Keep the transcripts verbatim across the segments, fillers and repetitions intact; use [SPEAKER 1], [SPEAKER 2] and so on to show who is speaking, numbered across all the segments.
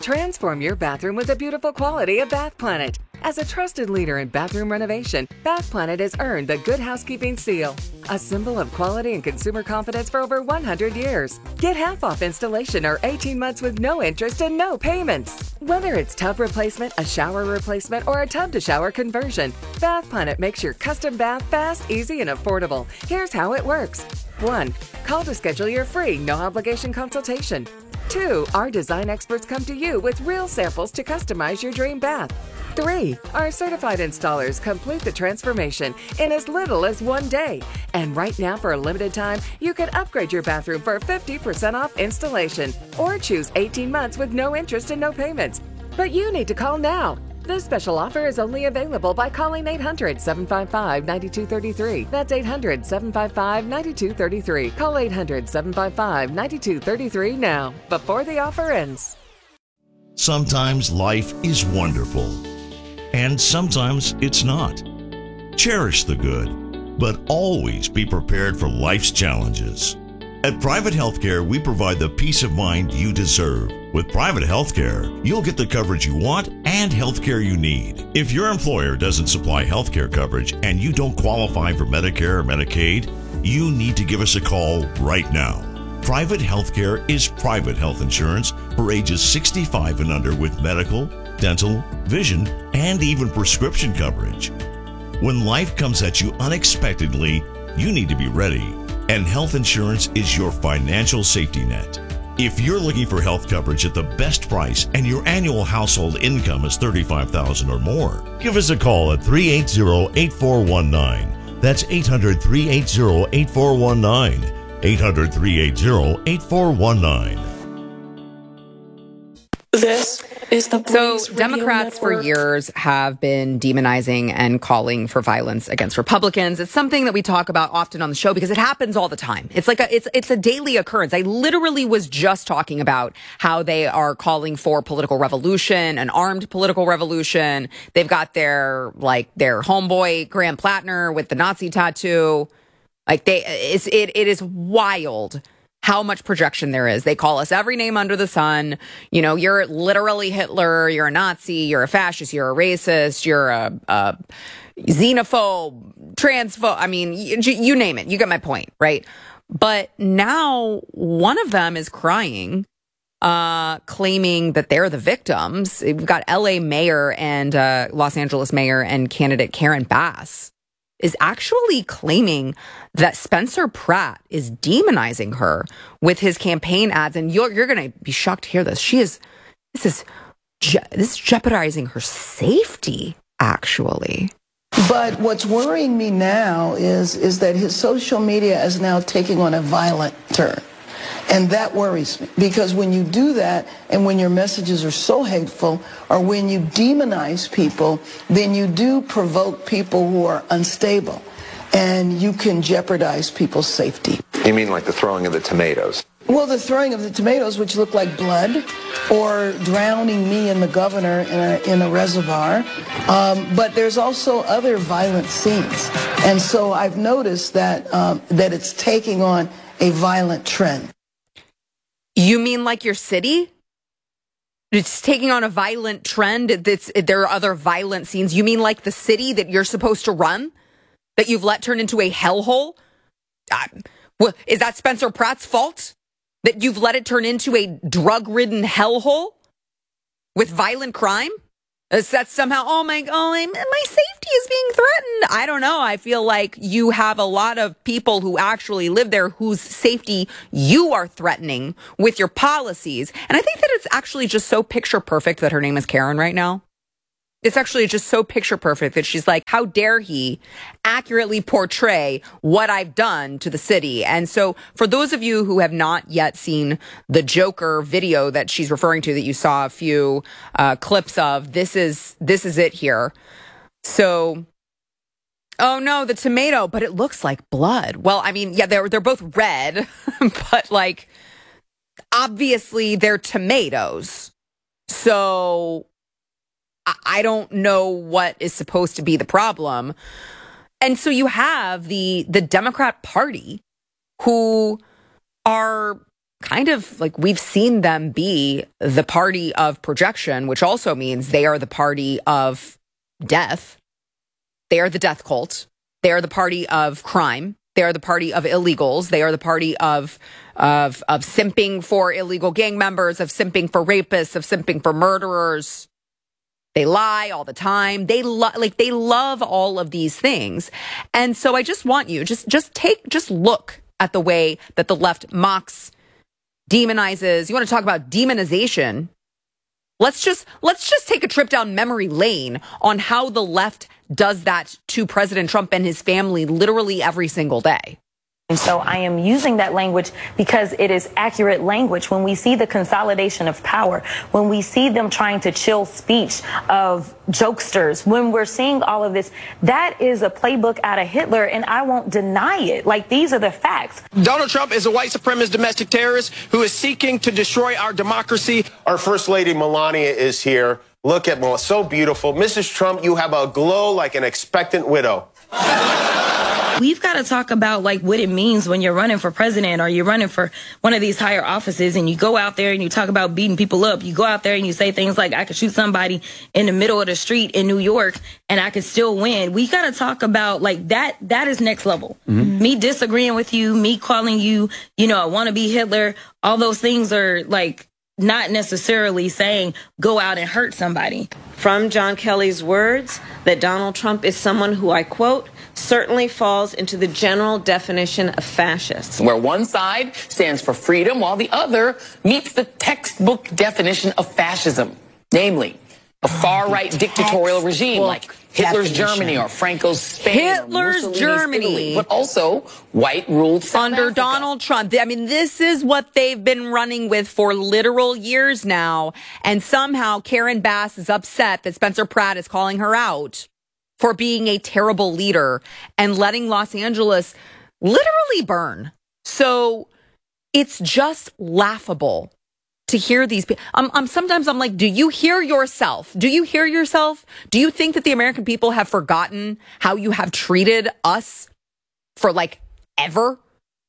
[SPEAKER 1] Transform your bathroom with the beautiful quality of Bath Planet. As a trusted leader in bathroom renovation, Bath Planet has earned the Good Housekeeping seal, a symbol of quality and consumer confidence for over one hundred years. Get half off installation or eighteen months with no interest and no payments. Whether it's tub replacement, a shower replacement, or a tub-to-shower conversion, Bath Planet makes your custom bath fast, easy, and affordable. Here's how it works. one. Call to schedule your free, no-obligation consultation. two. Our design experts come to you with real samples to customize your dream bath. three. Our certified installers complete the transformation in as little as one day. And right now, for a limited time, you can upgrade your bathroom for fifty percent off installation or choose eighteen months with no interest and no payments. But you need to call now. This special offer is only available by calling eight hundred, seven five five, nine two three three. That's eight hundred, seven five five, nine two three three. Call eight hundred, seven five five, nine two three three now, before the offer ends.
[SPEAKER 2] Sometimes life is wonderful, and sometimes it's not. Cherish the good, but always be prepared for life's challenges. At Private Healthcare, we provide the peace of mind you deserve. With Private Healthcare, you'll get the coverage you want and healthcare you need. If your employer doesn't supply healthcare coverage and you don't qualify for Medicare or Medicaid, you need to give us a call right now. Private Healthcare is private health insurance for ages sixty-five and under with medical, dental, vision, and even prescription coverage. When life comes at you unexpectedly, you need to be ready. And health insurance is your financial safety net. If you're looking for health coverage at the best price and your annual household income is thirty-five thousand dollars or more, give us a call at three eight zero, eight four one nine. That's eight hundred, three eight zero, eight four one nine. eight hundred, three eight zero, eight four one nine.
[SPEAKER 3] This is the
[SPEAKER 4] So
[SPEAKER 3] Blaze Radio
[SPEAKER 4] Democrats for
[SPEAKER 3] Network.
[SPEAKER 4] years have been demonizing and calling for violence against Republicans. It's something that we talk about often on the show because it happens all the time. It's like a, it's, it's a daily occurrence. I literally was just talking about how they are calling for political revolution, an armed political revolution. They've got their, like, their homeboy Graham Plattner with the Nazi tattoo. Like they, it's, it, it is wild how much projection there is. They call us every name under the sun. You know, you're literally Hitler, you're a Nazi, you're a fascist, you're a racist, you're a, a xenophobe, transphobe. I mean, you, you name it. You get my point, right? But now one of them is crying, uh, claiming that they're the victims. We've got L A mayor and uh, Los Angeles mayor and candidate Karen Bass is actually claiming that Spencer Pratt is demonizing her with his campaign ads. And you're, you're going to be shocked to hear this. She is, this is, je- this is jeopardizing her safety, actually.
[SPEAKER 5] But what's worrying me now is, is that his social media is now taking on a violent turn. And that worries me, because when you do that and when your messages are so hateful or when you demonize people, then you do provoke people who are unstable and you can jeopardize people's safety.
[SPEAKER 6] You mean like the throwing of the tomatoes?
[SPEAKER 5] Well, the throwing of the tomatoes, which look like blood, or drowning me and the governor in a, in a reservoir. Um, but there's also other violent scenes. And so I've noticed that um, that it's taking on a violent trend.
[SPEAKER 4] You mean like your city? It's taking on a violent trend. It's, there are other violent scenes. You mean like the city that you're supposed to run? That you've let turn into a hellhole? Uh, well, is that Spencer Pratt's fault? That you've let it turn into a drug-ridden hellhole? With violent crime? Is that somehow, oh my, oh, my, my safety is being threatened? I don't know. I feel like you have a lot of people who actually live there whose safety you are threatening with your policies. And I think that it's actually just so picture perfect that her name is Karen right now. It's actually just so picture perfect that she's like, how dare he accurately portray what I've done to the city? And so for those of you who have not yet seen the Joker video that she's referring to, that you saw a few uh, clips of, this is, this is it here. So, oh no, the tomato, but it looks like blood. Well, I mean, yeah, they're, they're both red, but like, obviously they're tomatoes. So I don't know what is supposed to be the problem. And so you have the the Democrat Party who are kind of like we've seen them be the party of projection, which also means they are the party of death. They are the death cult. They are the party of crime. They are the party of illegals. They are the party of of of simping for illegal gang members, of simping for rapists, of simping for murderers. They lie all the time. They lo- like they love all of these things. And so I just want you just just take just look at the way that the left mocks, demonizes. You want to talk about demonization? Let's just let's just take a trip down memory lane on how the left does that to President Trump and his family literally every single day.
[SPEAKER 7] And so I am using that language because it is accurate language. When we see the consolidation of power, when we see them trying to chill speech of jokesters, when we're seeing all of this, that is a playbook out of Hitler, and I won't deny it. Like, these are the facts.
[SPEAKER 8] Donald Trump is a white supremacist domestic terrorist who is seeking to destroy our democracy.
[SPEAKER 9] Our First Lady Melania is here. Look at Melania, so beautiful. Missus Trump, you have a glow like an expectant widow.
[SPEAKER 10] We've got to talk about like what it means when you're running for president or you're running for one of these higher offices and you go out there and you talk about beating people up. You go out there and you say things like, I could shoot somebody in the middle of the street in New York and I could still win. We got to talk about like that. That is next level. Mm-hmm. Me disagreeing with you, me calling you, you know, I want to be Hitler. All those things are like not necessarily saying go out and hurt somebody.
[SPEAKER 11] From John Kelly's words that Donald Trump is someone who, I quote, certainly falls into the general definition of fascist.
[SPEAKER 12] Where one side stands for freedom while the other meets the textbook definition of fascism, namely a far-right dictatorial regime like Hitler's definition. Germany or Franco's Spain.
[SPEAKER 4] Hitler's
[SPEAKER 12] or
[SPEAKER 4] Germany.
[SPEAKER 12] Italy, but also white-ruled South
[SPEAKER 4] under
[SPEAKER 12] Africa.
[SPEAKER 4] Donald Trump. I mean, this is what they've been running with for literal years now. And somehow Karen Bass is upset that Spencer Pratt is calling her out for being a terrible leader and letting Los Angeles literally burn. So it's just laughable to hear these people. I'm, I'm sometimes I'm like, do you hear yourself? Do you hear yourself? Do you think that the American people have forgotten how you have treated us for like ever?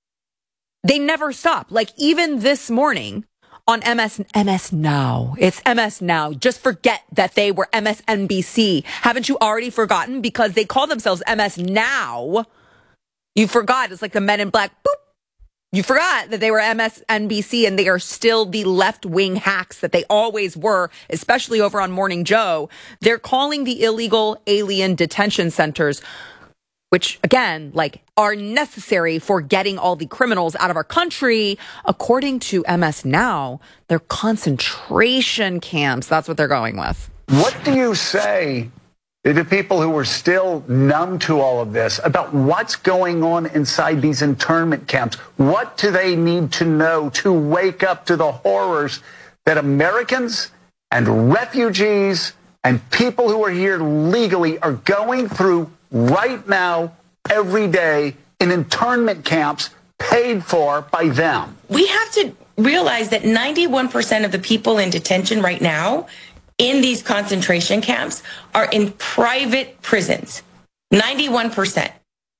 [SPEAKER 4] They never stop. Like even this morning on M S M S Now. It's M S Now. Just forget that they were M S N B C. Haven't you already forgotten? Because they call themselves M S Now. You forgot. It's like the Men in Black. Boop. You forgot that they were M S N B C and they are still the left-wing hacks that they always were, especially over on Morning Joe. They're calling the illegal alien detention centers, which, again, like, are necessary for getting all the criminals out of our country. According to M S Now, they're concentration camps. That's what they're going with.
[SPEAKER 13] What do you say to people who are still numb to all of this about what's going on inside these internment camps? What do they need to know to wake up to the horrors that Americans and refugees and people who are here legally are going through right now, every day, in internment camps paid for by them?
[SPEAKER 10] We have to realize that ninety-one percent of the people in detention right now in these concentration camps are in private prisons. ninety-one percent.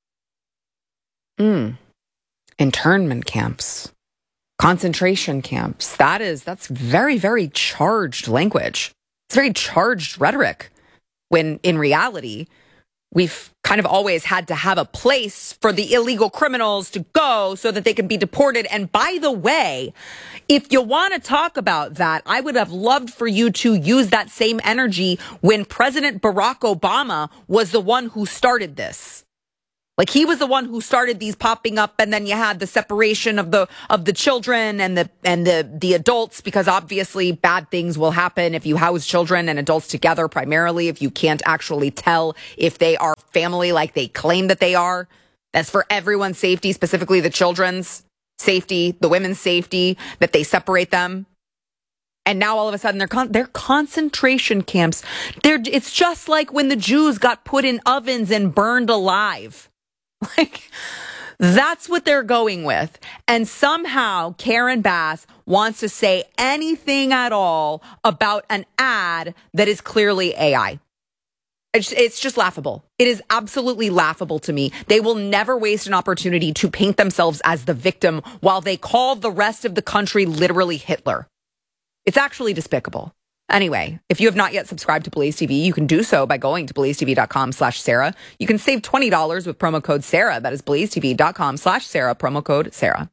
[SPEAKER 4] Mm. Internment camps. Concentration camps. That is, that's very, very charged language. It's very charged rhetoric. When in reality, we've kind of always had to have a place for the illegal criminals to go so that they can be deported. And by the way, if you want to talk about that, I would have loved for you to use that same energy when President Barack Obama was the one who started this. Like, he was the one who started these popping up, and then you had the separation of the of the children and the and the the adults, because obviously bad things will happen if you house children and adults together, primarily if you can't actually tell if they are family like they claim that they are. That's for everyone's safety, specifically the children's safety, the women's safety, that they separate them. And now all of a sudden they're con- they're concentration camps. They're it's just like when the Jews got put in ovens and burned alive. Like, that's what they're going with. And somehow Karen Bass wants to say anything at all about an ad that is clearly A I. It's, it's just laughable. It is absolutely laughable to me. They will never waste an opportunity to paint themselves as the victim while they call the rest of the country literally Hitler. It's actually despicable. Anyway, if you have not yet subscribed to Blaze T V, you can do so by going to blazetv.com slash Sarah. You can save twenty dollars with promo code Sarah. That is blazetv.com slash Sarah, promo code Sarah.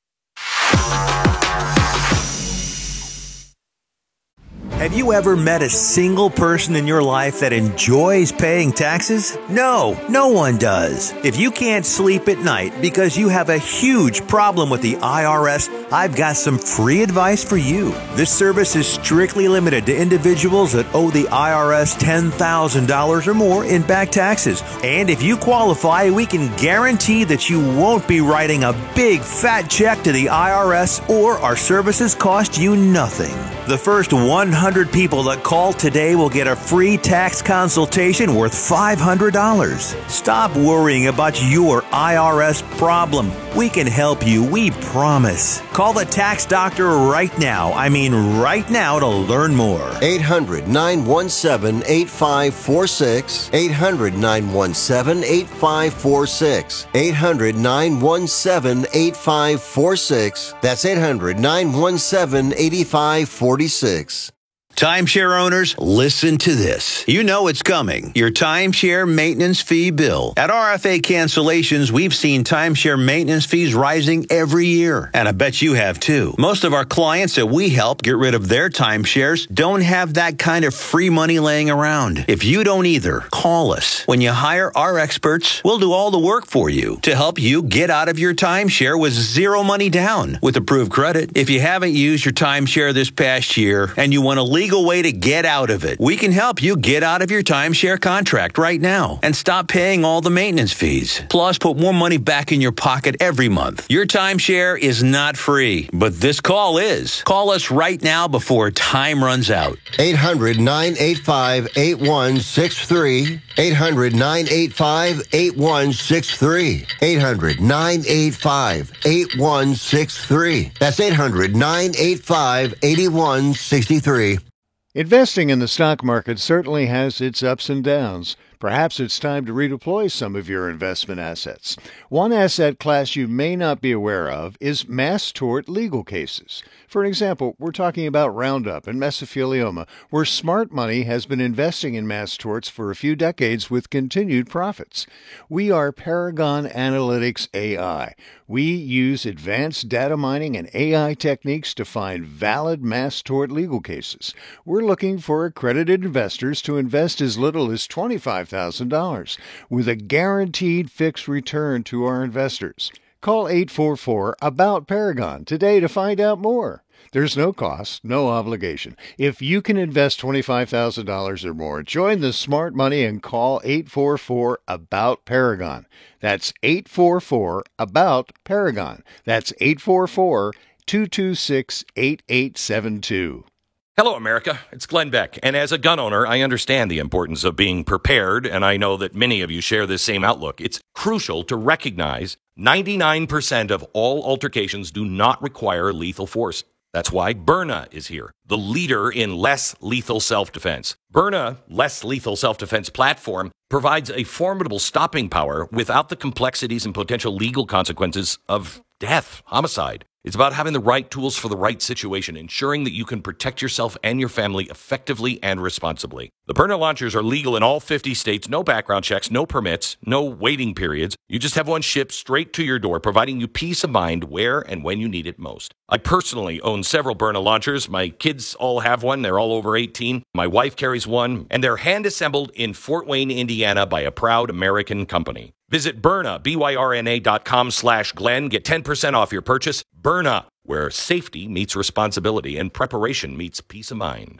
[SPEAKER 14] Have you ever met a single person in your life that enjoys paying taxes? No, no one does. If you can't sleep at night because you have a huge problem with the I R S, I've got some free advice for you. This service is strictly limited to individuals that owe the I R S ten thousand dollars or more in back taxes. And if you qualify, we can guarantee that you won't be writing a big fat check to the I R S, or our services cost you nothing. The first one hundred people that call today will get a free tax consultation worth five hundred dollars. Stop worrying about your I R S problem. We can help you, we promise. Call the tax doctor right now. I mean right now to learn more.
[SPEAKER 15] eight hundred, nine one seven, eight five four six. eight hundred, nine one seven, eight five four six. eight hundred, nine one seven, eight five four six. That's eight hundred, nine one seven, eight five four six.
[SPEAKER 14] Timeshare owners, listen to this. You know it's coming. Your timeshare maintenance fee bill. At R F A Cancellations, we've seen timeshare maintenance fees rising every year. And I bet you have too. Most of our clients that we help get rid of their timeshares don't have that kind of free money laying around. If you don't either, call us. When you hire our experts, we'll do all the work for you to help you get out of your timeshare with zero money down with approved credit. If you haven't used your timeshare this past year and you want to leave legal way to get out of it, we can help you get out of your timeshare contract right now and stop paying all the maintenance fees. Plus, put more money back in your pocket every month. Your timeshare is not free, but this call is. Call us right now before time runs out.
[SPEAKER 15] eight hundred, nine eight five, eight one six three. eight hundred, nine eight five, eight one six three. eight hundred, nine eight five, eight one six three. That's eight hundred, nine eight five, eight one six three.
[SPEAKER 16] Investing in the stock market certainly has its ups and downs. Perhaps it's time to redeploy some of your investment assets. One asset class you may not be aware of is mass tort legal cases. For an example, we're talking about Roundup and mesothelioma, where smart money has been investing in mass torts for a few decades with continued profits. We are Paragon Analytics A I. We use advanced data mining and A I techniques to find valid mass tort legal cases. We're looking for accredited investors to invest as little as twenty-five thousand dollars with a guaranteed fixed return to our investors. Call eight four four, ABOUT Paragon today to find out more. There's no cost, no obligation. If you can invest twenty-five thousand dollars or more, join the smart money and call eight four four, ABOUT Paragon. That's eight four four, ABOUT Paragon. That's eight four four, two two six, eight eight seven two.
[SPEAKER 17] Hello, America. It's Glenn Beck. And as a gun owner, I understand the importance of being prepared, and I know that many of you share this same outlook. It's crucial to recognize ninety-nine percent of all altercations do not require lethal force. That's why Byrna is here, the leader in less lethal self-defense. Byrna, less lethal self-defense platform, provides a formidable stopping power without the complexities and potential legal consequences of death, homicide. It's about having the right tools for the right situation, ensuring that you can protect yourself and your family effectively and responsibly. The Byrna launchers are legal in all fifty states, no background checks, no permits, no waiting periods. You just have one shipped straight to your door, providing you peace of mind where and when you need it most. I personally own several Byrna launchers. My kids all have one. They're all over eighteen. My wife carries one, and they're hand-assembled in Fort Wayne, Indiana by a proud American company. Visit Byrna, B Y R N A dot com slash Glenn. Get ten percent off your purchase. Byrna, where safety meets responsibility and preparation meets peace of mind.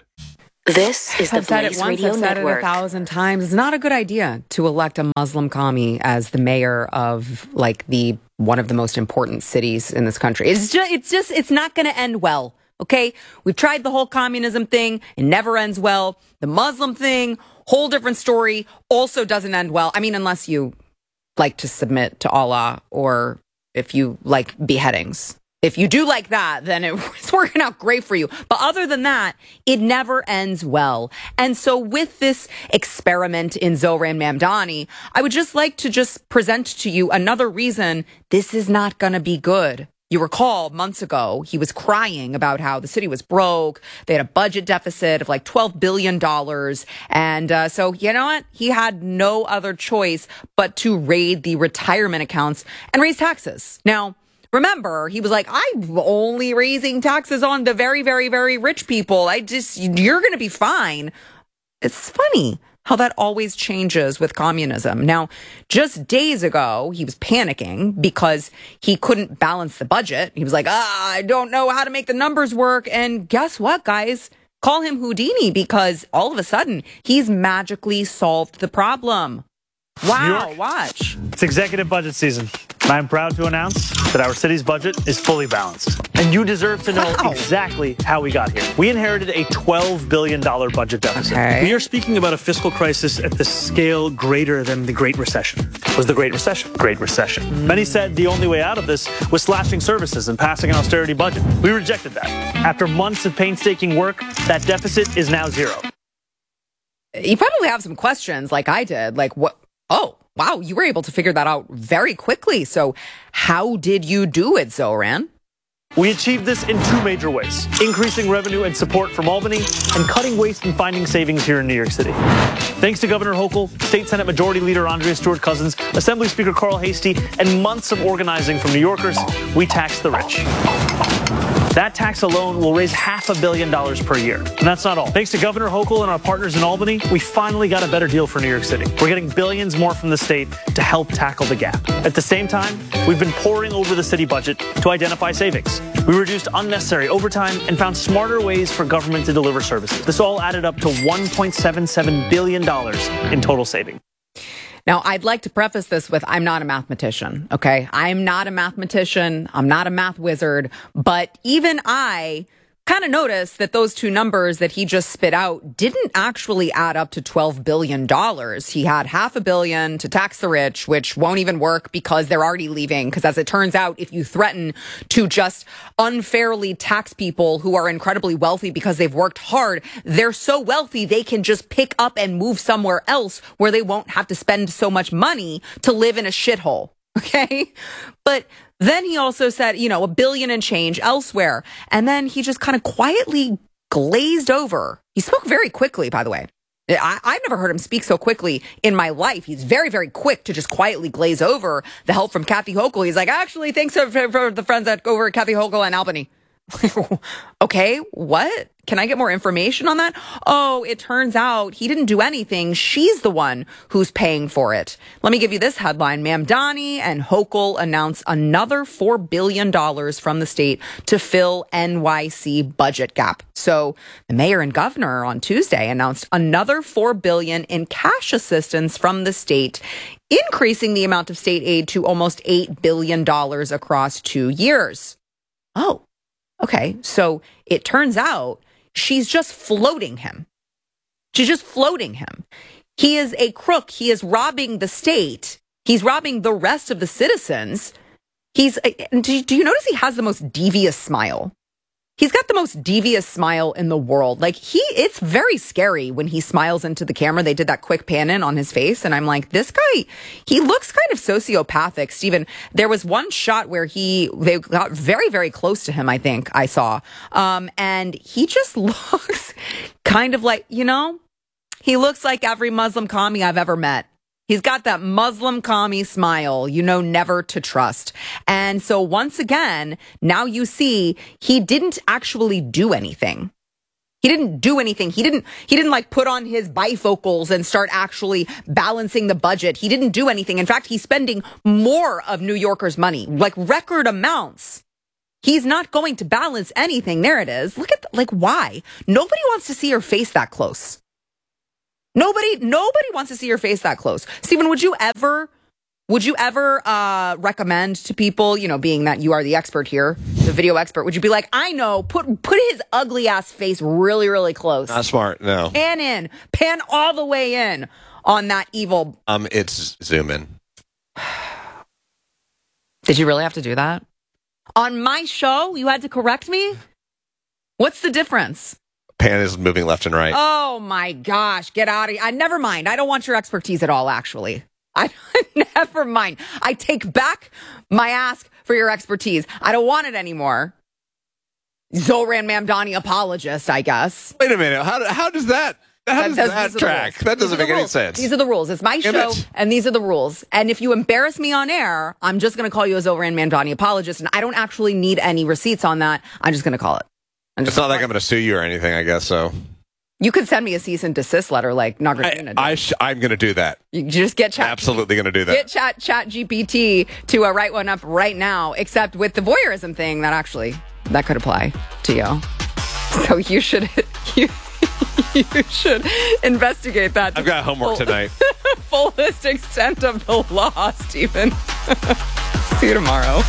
[SPEAKER 3] This is the
[SPEAKER 4] I've said it
[SPEAKER 3] Blaze
[SPEAKER 4] once,
[SPEAKER 3] Radio
[SPEAKER 4] I've said
[SPEAKER 3] Network.
[SPEAKER 4] it a thousand times. It's not a good idea to elect a Muslim commie as the mayor of like the one of the most important cities in this country. It's just, it's just, it's not going to end well. Okay, we've tried the whole communism thing; it never ends well. The Muslim thing, whole different story, also doesn't end well. I mean, unless you like to submit to Allah or if you like beheadings. If you do like that, then it's working out great for you. But other than that, it never ends well. And so with this experiment in Zohran Mamdani, I would just like to just present to you another reason this is not going to be good. You recall months ago, he was crying about how the city was broke. They had a budget deficit of like twelve billion dollars. And uh, so, you know what? He had no other choice but to raid the retirement accounts and raise taxes. Now, remember, he was like, I'm only raising taxes on the very, very, very rich people. I just, you're going to be fine. It's funny how that always changes with communism. Now, just days ago, he was panicking because he couldn't balance the budget. He was like, ah, I don't know how to make the numbers work. And guess what, guys? Call him Houdini, because all of a sudden, he's magically solved the problem. Wow, watch.
[SPEAKER 18] It's executive budget season. And I'm proud to announce that our city's budget is fully balanced. And you deserve to know wow. exactly how we got here. We inherited a twelve billion dollars budget deficit.
[SPEAKER 19] Okay. We are speaking about a fiscal crisis at the scale greater than the Great Recession.
[SPEAKER 18] Was the Great Recession? Great Recession. Mm. Many said the only way out of this was slashing services and passing an austerity budget. We rejected that. After months of painstaking work, that deficit is now zero.
[SPEAKER 4] You probably have some questions like I did, like what? Oh, wow, you were able to figure that out very quickly. So how did you do it, Zohran?
[SPEAKER 18] We achieved this in two major ways: increasing revenue and support from Albany and cutting waste and finding savings here in New York City. Thanks to Governor Hochul, State Senate Majority Leader Andrea Stewart-Cousins, Assembly Speaker Carl Hastie, and months of organizing from New Yorkers, we taxed the rich. That tax alone will raise half a billion dollars per year. And that's not all. Thanks to Governor Hochul and our partners in Albany, we finally got a better deal for New York City. We're getting billions more from the state to help tackle the gap. At the same time, we've been poring over the city budget to identify savings. We reduced unnecessary overtime and found smarter ways for government to deliver services. This all added up to one point seven seven billion dollars in total savings.
[SPEAKER 4] Now, I'd like to preface this with, I'm not a mathematician, okay? I'm not a mathematician. I'm not a math wizard. But even I kind of noticed that those two numbers that he just spit out didn't actually add up to twelve billion dollars. He had half a billion to tax the rich, which won't even work because they're already leaving. Because as it turns out, if you threaten to just unfairly tax people who are incredibly wealthy because they've worked hard, they're so wealthy they can just pick up and move somewhere else where they won't have to spend so much money to live in a shithole. Okay? But then he also said, you know, a billion and change elsewhere. And then he just kind of quietly glazed over. He spoke very quickly, by the way. I, I've never heard him speak so quickly in my life. He's very, very quick to just quietly glaze over the help from Kathy Hochul. He's like, actually, thanks for, for the friends that go over at Kathy Hochul and Albany. Okay, what? Can I get more information on that? Oh, it turns out he didn't do anything. She's the one who's paying for it. Let me give you this headline. Mamdani and Hochul announce another four billion dollars from the state to fill N Y C budget gap. So the mayor and governor on Tuesday announced another four billion dollars in cash assistance from the state, increasing the amount of state aid to almost eight billion dollars across two years. Oh. Okay, so it turns out she's just floating him. She's just floating him. He is a crook. He is robbing the state. He's robbing the rest of the citizens. He's. Do you notice he has the most devious smile? He's got the most devious smile in the world. Like he, it's very scary when he smiles into the camera. They did that quick pan in on his face. And I'm like, this guy, he looks kind of sociopathic. Stephen, there was one shot where he, they got very, very close to him, I think I saw. Um, and he just looks kind of like, you know, he looks like every Muslim commie I've ever met. He's got that Muslim commie smile, you know, never to trust. And so once again, now you see he didn't actually do anything. He didn't do anything. He didn't, he didn't like put on his bifocals and start actually balancing the budget. He didn't do anything. In fact, he's spending more of New Yorkers' money, like record amounts. He's not going to balance anything. There it is. Look at, like, why? Nobody wants to see your face that close. Nobody, nobody wants to see your face that close. Stephen, would you ever, would you ever uh, recommend to people, you know, being that you are the expert here, the video expert, would you be like, I know, put put his ugly ass face really, really close.
[SPEAKER 6] Not smart, no.
[SPEAKER 4] Pan in, pan all the way in on that evil.
[SPEAKER 6] Um, it's zoom in.
[SPEAKER 4] Did you really have to do that? On my show, you had to correct me? What's the difference?
[SPEAKER 6] Pan is moving left and right.
[SPEAKER 4] Oh my gosh, get out of here. I never mind. I don't want your expertise at all, actually. I never mind. I take back my ask for your expertise. I don't want it anymore. Zoran Mamdani apologist, I guess.
[SPEAKER 6] Wait a minute. How, how does that, how does that, that track? That doesn't make any
[SPEAKER 4] rules.
[SPEAKER 6] sense.
[SPEAKER 4] These are the rules. It's my show, and these are the rules. And if you embarrass me on air, I'm just going to call you a Zoran Mamdani apologist, and I don't actually need any receipts on that. I'm just going to call it.
[SPEAKER 6] It's not like I'm going to sue you or anything, I guess, so.
[SPEAKER 4] You could send me a cease and desist letter like Nagarjuna did.
[SPEAKER 6] I, I sh- I'm going to do that.
[SPEAKER 4] You just get chat.
[SPEAKER 6] Absolutely going to do that.
[SPEAKER 4] Get chat chat G P T to uh, write one up right now, except with the voyeurism thing that actually, that could apply to you. So you should, you, you should investigate that.
[SPEAKER 6] I've got homework
[SPEAKER 4] full,
[SPEAKER 6] tonight.
[SPEAKER 4] Fullest extent of the law, Stephen. See you tomorrow.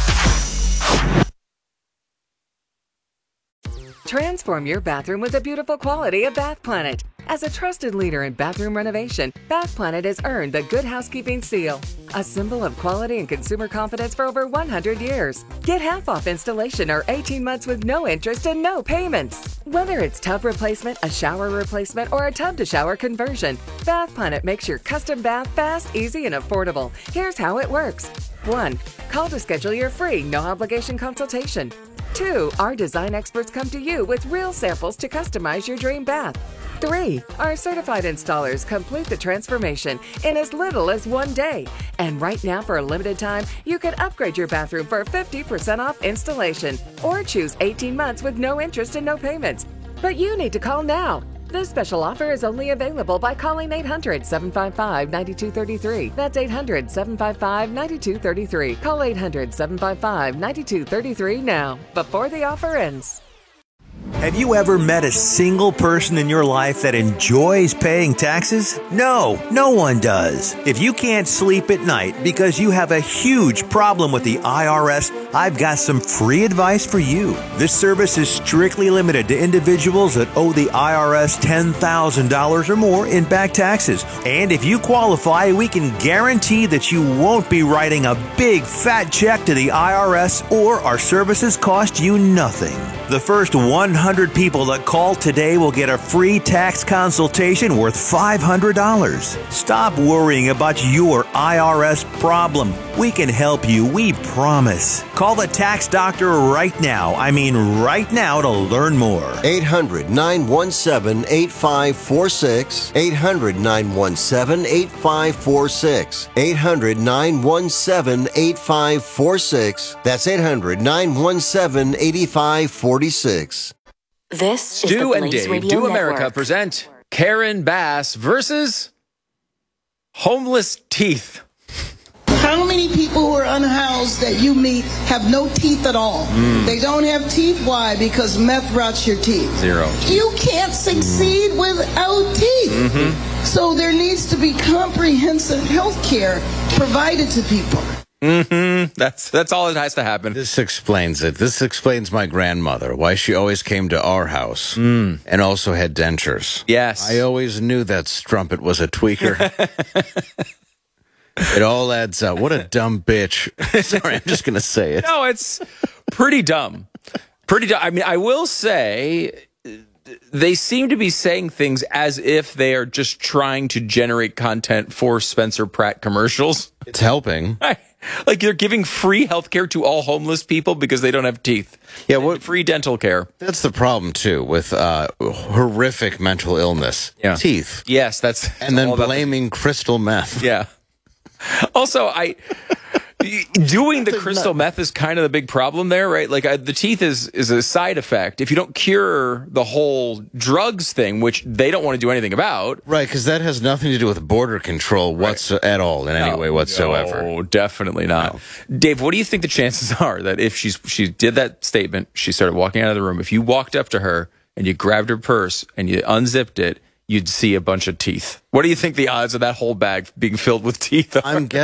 [SPEAKER 1] Transform your bathroom with the beautiful quality of Bath Planet. As a trusted leader in bathroom renovation, Bath Planet has earned the Good Housekeeping seal, a symbol of quality and consumer confidence for over one hundred years. Get half off installation or eighteen months with no interest and no payments. Whether it's tub replacement, a shower replacement, or a tub-to-shower conversion, Bath Planet makes your custom bath fast, easy, and affordable. Here's how it works. one. Call to schedule your free, no-obligation consultation. two. Our design experts come to you with real samples to customize your dream bath. three. Our certified installers complete the transformation in as little as one day. And right now, for a limited time, you can upgrade your bathroom for fifty percent off installation or choose eighteen months with no interest and no payments. But you need to call now. This special offer is only available by calling eight hundred, seven five five, nine two three three. That's eight hundred, seven five five, nine two three three. Call eight hundred, seven five five, nine two three three now, before the offer ends.
[SPEAKER 14] Have you ever met a single person in your life that enjoys paying taxes? No, no one does. If you can't sleep at night because you have a huge problem with the I R S, I've got some free advice for you. This service is strictly limited to individuals that owe the I R S ten thousand dollars or more in back taxes. And if you qualify, we can guarantee that you won't be writing a big fat check to the I R S, or our services cost you nothing. The first one hundred people that call today will get a free tax consultation worth five hundred dollars. Stop worrying about your I R S problem. We can help you, we promise. Call the tax doctor right now. I mean right now to learn more.
[SPEAKER 15] eight hundred, nine one seven, eight five four six. eight hundred, nine one seven, eight five four six. eight hundred, nine one seven, eight five four six. That's eight hundred, nine one seven, eight five four six.
[SPEAKER 3] This
[SPEAKER 20] Stu
[SPEAKER 3] is the
[SPEAKER 20] and
[SPEAKER 3] Blaze
[SPEAKER 20] Dave
[SPEAKER 3] Radio
[SPEAKER 20] Do
[SPEAKER 3] Network.
[SPEAKER 20] America present Karen Bass versus homeless teeth.
[SPEAKER 5] How many people who are unhoused that you meet have no teeth at all?
[SPEAKER 20] Mm.
[SPEAKER 5] They don't have teeth. Why? Because meth rots your teeth.
[SPEAKER 20] Zero.
[SPEAKER 5] You can't succeed mm. without teeth.
[SPEAKER 20] Mm-hmm.
[SPEAKER 5] So there needs to be comprehensive health care provided to people.
[SPEAKER 20] Mm-hmm. That's that's all that has to happen.
[SPEAKER 21] This explains it. This explains my grandmother, why she always came to our house
[SPEAKER 20] mm.
[SPEAKER 21] and also had dentures.
[SPEAKER 20] Yes.
[SPEAKER 21] I always knew that strumpet was a tweaker. It all adds up. What a dumb bitch. Sorry, I'm just going to say it.
[SPEAKER 20] No, it's pretty dumb. Pretty dumb. I mean, I will say they seem to be saying things as if they are just trying to generate content for Spencer Pratt commercials.
[SPEAKER 21] It's helping.
[SPEAKER 20] Like they're giving free health care to all homeless people because they don't have teeth.
[SPEAKER 21] Yeah, what
[SPEAKER 20] free dental care.
[SPEAKER 21] That's the problem too with uh, horrific mental illness.
[SPEAKER 20] Yeah.
[SPEAKER 21] Teeth.
[SPEAKER 20] Yes, that's
[SPEAKER 21] and then
[SPEAKER 20] all about
[SPEAKER 21] blaming
[SPEAKER 20] the-
[SPEAKER 21] crystal meth.
[SPEAKER 20] Yeah. Also, I doing the crystal meth is kind of the big problem there, right? Like I, the teeth is is a side effect. If you don't cure the whole drugs thing, which they don't want to do anything about,
[SPEAKER 21] right? Because that has nothing to do with border control what's right. at all in any
[SPEAKER 20] no,
[SPEAKER 21] way whatsoever.
[SPEAKER 20] No, definitely not. No. Dave, what do you think the chances are that if she's she did that statement, she started walking out of the room, if you walked up to her and you grabbed her purse and you unzipped it, you'd see a bunch of teeth? What do you think the odds of that whole bag being filled with teeth are?
[SPEAKER 21] I'm guessing